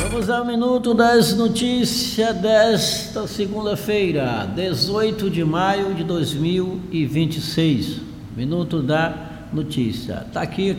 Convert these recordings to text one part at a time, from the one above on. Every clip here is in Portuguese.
Vamos ao minuto das notícias desta segunda-feira, 18 de maio de 2026. Minuto da notícia. Tá aqui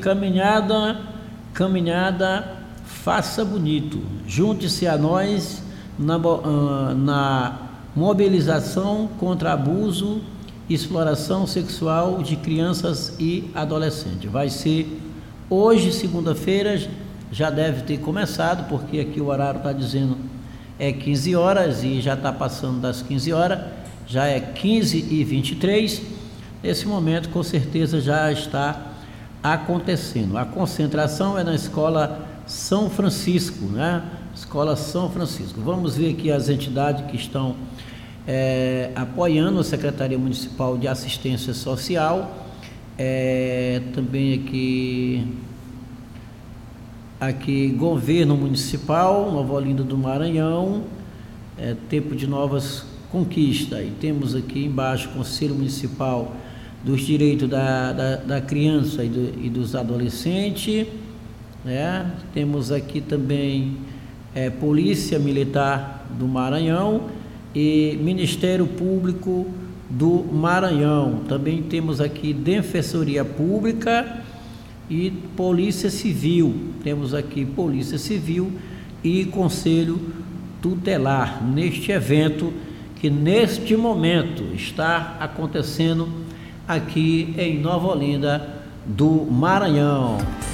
caminhada, faça bonito. Junte-se a nós na mobilização contra abuso e exploração sexual de crianças e adolescentes. Vai ser hoje, segunda-feira. Já deve ter começado, porque aqui o horário está dizendo 15 horas e já está passando das 15 horas, já é 15h23. Nesse momento, com certeza, já está acontecendo. A concentração é na Escola São Francisco, né? Escola São Francisco. Vamos ver aqui as entidades que estão apoiando a Secretaria Municipal de Assistência Social, também aqui Governo Municipal, Nova Olinda do Maranhão, tempo de novas conquistas. E temos aqui embaixo Conselho Municipal dos Direitos da Criança e dos Adolescentes, né? Temos aqui também Polícia Militar do Maranhão e Ministério Público do Maranhão. Também temos aqui Defensoria Pública e Polícia Civil. Temos aqui Polícia Civil e Conselho Tutelar neste evento que neste momento está acontecendo aqui em Nova Olinda do Maranhão.